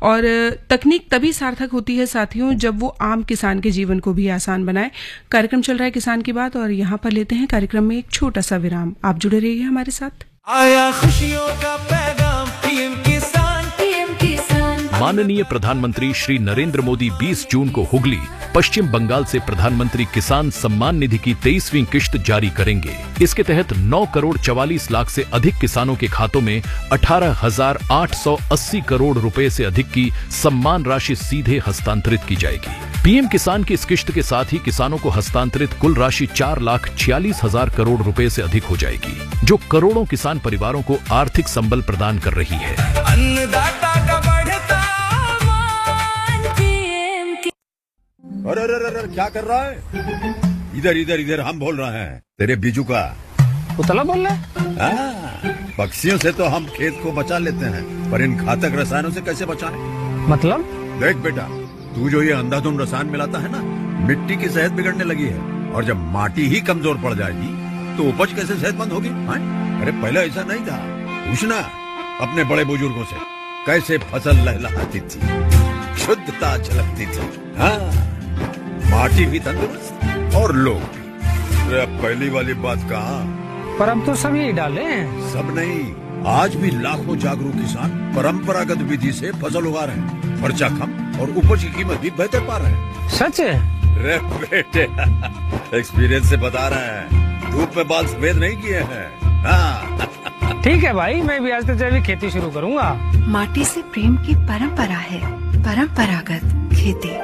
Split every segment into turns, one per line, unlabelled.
और तकनीक तभी सार्थक होती है साथियों जब वो आम किसान के जीवन को भी आसान बनाए। कार्यक्रम चल रहा है किसान की बात और यहाँ पर लेते हैं कार्यक्रम में एक छोटा सा विराम। आप जुड़े रहिए हमारे साथ।
आया खुशियों का पैगाम पीएम किसान।
माननीय प्रधानमंत्री श्री नरेंद्र मोदी 20 जून को हुगली, पश्चिम बंगाल से प्रधानमंत्री किसान सम्मान निधि की 23वीं किश्त जारी करेंगे। इसके तहत 9 करोड़ 44 लाख से अधिक किसानों के खातों में 18,880 करोड़ रुपए से अधिक की सम्मान राशि सीधे हस्तांतरित की जाएगी। पीएम किसान की इस किश्त के साथ ही किसानों को हस्तांतरित कुल राशि 4,46,000 करोड़ रुपए से अधिक हो जाएगी, जो करोड़ों किसान परिवारों को आर्थिक संबल प्रदान कर रही है।
अन्नदाता का बढ़ता
अरे क्या कर रहा है? इधर इधर इधर हम बोल रहे हैं तेरे बीजू का।
उतला बोल रहा है?
पक्षियों से तो हम खेत को बचा लेते हैं, पर इन घातक रसायनों से कैसे बचाएं?
मतलब?
देख बेटा, तू जो ये अंधाधुंध रसायन मिलाता है ना, मिट्टी की सेहत बिगड़ने लगी है। और जब माटी ही कमजोर पड़ जाएगी तो उपज कैसे सेहतमंद होगी? अरे पहले ऐसा नहीं था। पूछना अपने बड़े बुजुर्गों से, कैसे फसल लहलहाती थी, शुद्धता झलकती थी। हाँ, माटी भी तंदुरुस्त और लोग भी। अब पहली वाली बात कहाँ?
पर अब तो सब यही डाले हैं।
सब नहीं, आज भी लाखों जागरूक किसान परंपरागत विधि से फसल उगा रहे हैं। खर्चा कम और उपज की कीमत भी बेहतर पा रहे हैं।
सच है?
रे बेटे, एक्सपीरियंस से बता रहे हैं, धूप में बाल सफेद नहीं किए हैं। हाँ।
ठीक है भाई, मैं भी आज से जैविक खेती शुरू करूंगा।
माटी से प्रेम की परंपरा है, परंपरागत खेती।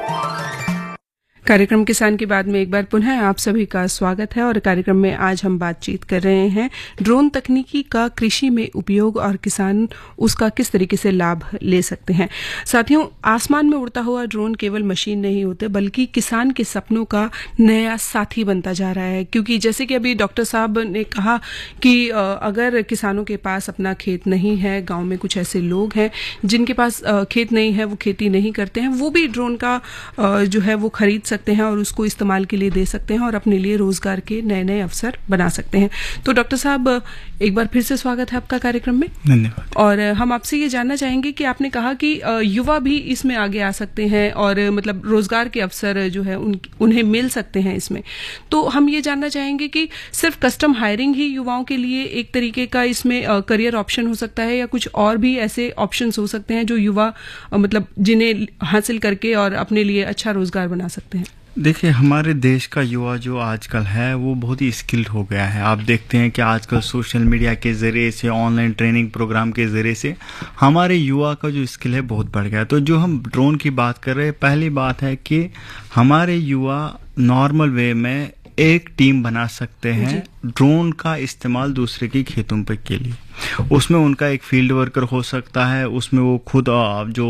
कार्यक्रम किसान की बात में एक बार पुनः आप सभी का स्वागत है और कार्यक्रम में आज हम बातचीत कर रहे हैं ड्रोन तकनीकी का कृषि में उपयोग और किसान उसका किस तरीके से लाभ ले सकते हैं। साथियों, आसमान में उड़ता हुआ ड्रोन केवल मशीन नहीं होते बल्कि किसान के सपनों का नया साथी बनता जा रहा है, क्योंकि जैसे कि अभी डॉक्टर साहब ने कहा कि अगर किसानों के पास अपना खेत नहीं है, गाँव में कुछ ऐसे लोग हैं जिनके पास खेत नहीं है, वो खेती नहीं करते हैं, वो भी ड्रोन का जो है वो खरीद सकते हैं और उसको इस्तेमाल के लिए दे सकते हैं और अपने लिए रोजगार के नए नए अवसर बना सकते हैं। तो डॉक्टर साहब, एक बार फिर से स्वागत है आपका कार्यक्रम में।
धन्यवाद।
और हम आपसे ये जानना चाहेंगे कि आपने कहा कि युवा भी इसमें आगे आ सकते हैं और मतलब रोजगार के अवसर जो है उन्हें मिल सकते हैं इसमें। तो हम ये जानना चाहेंगे कि सिर्फ कस्टम हायरिंग ही युवाओं के लिए एक तरीके का इसमें करियर ऑप्शन हो सकता है या कुछ और भी ऐसे ऑप्शंस हो सकते हैं जो युवा मतलब जिन्हें हासिल करके और अपने लिए अच्छा रोजगार बना सकते हैं?
देखिए, हमारे देश का युवा जो आजकल है वो बहुत ही स्किल्ड हो गया है। आप देखते हैं कि आजकल सोशल मीडिया के ज़रिए से, ऑनलाइन ट्रेनिंग प्रोग्राम के ज़रिए से हमारे युवा का जो स्किल है बहुत बढ़ गया है। तो जो हम ड्रोन की बात कर रहे हैं, पहली बात है कि हमारे युवा नॉर्मल वे में एक टीम बना सकते हैं ड्रोन का इस्तेमाल दूसरे के खेतों पे के लिए। उसमें उनका एक फील्ड वर्कर हो सकता है, उसमें वो खुद जो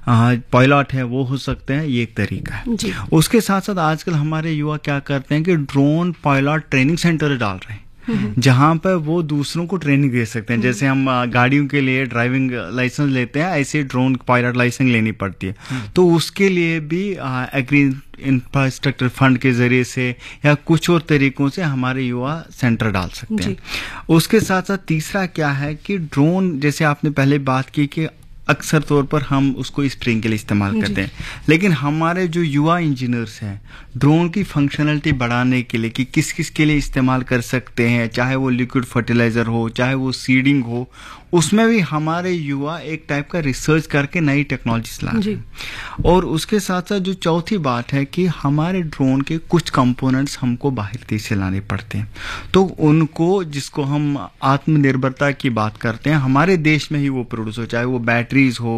पायलट है वो हो सकते हैं, ये एक तरीका है। उसके साथ साथ आजकल हमारे युवा क्या करते हैं कि ड्रोन पायलट ट्रेनिंग सेंटर डाल रहे हैं जहां पर वो दूसरों को ट्रेनिंग दे सकते हैं। जैसे हम गाड़ियों के लिए ड्राइविंग लाइसेंस लेते हैं, ऐसे ड्रोन पायलट लाइसेंस लेनी पड़ती है। तो उसके लिए भी एग्री इंफ्रास्ट्रक्चर फंड के जरिए से या कुछ और तरीकों से हमारे युवा सेंटर डाल सकते हैं। उसके साथ साथ तीसरा क्या है कि ड्रोन, जैसे आपने पहले बात की कि अक्सर तौर पर हम उसको स्प्रेइंग के लिए इस्तेमाल करते हैं, लेकिन हमारे जो युवा इंजीनियर्स हैं ड्रोन की फंक्शनलिटी बढ़ाने के लिए कि किस किस के लिए इस्तेमाल कर सकते हैं, चाहे वो लिक्विड फर्टिलाइजर हो, चाहे वो सीडिंग हो, उसमें भी हमारे युवा एक टाइप का रिसर्च करके नई टेक्नोलॉजीज ला रहे हैं। और उसके साथ साथ जो चौथी बात है कि हमारे ड्रोन के कुछ कंपोनेंट्स हमको बाहर देश से लाने पड़ते हैं, तो उनको, जिसको हम आत्मनिर्भरता की बात करते हैं, हमारे देश में ही वो प्रोड्यूस हो, चाहे वो बैटरीज हो,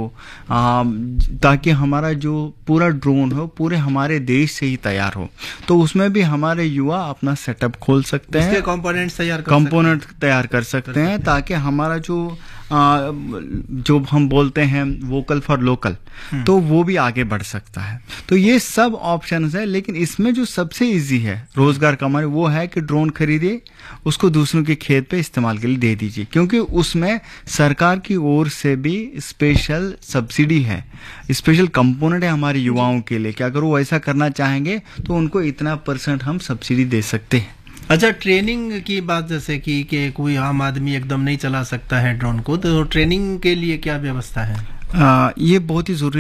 ताकि हमारा जो पूरा ड्रोन हो पूरे हमारे देश से ही तैयार हो। तो उसमें भी हमारे युवा अपना सेटअप खोल सकते हैं, कंपोनेंट तैयार कर सकते हैं, ताकि हमारा जो हम बोलते हैं वोकल फॉर लोकल, तो वो भी आगे बढ़ सकता है। तो ये सब ऑप्शंस है, लेकिन इसमें जो सबसे इजी है रोजगार कमाने वो है कि ड्रोन खरीदे, उसको दूसरों के खेत पे इस्तेमाल के लिए दे दीजिए, क्योंकि उसमें सरकार की ओर से भी स्पेशल सब्सिडी है, स्पेशल कंपोनेंट है हमारे युवाओं के लिए कि अगर वो ऐसा करना चाहेंगे तो उनको इतना % हम सब्सिडी दे सकते हैं।
अच्छा, ट्रेनिंग की बात जैसे कि कोई आम आदमी एकदम नहीं चला सकता है ड्रोन को, तो ट्रेनिंग के लिए क्या व्यवस्था है?
ये बहुत ही जरूरी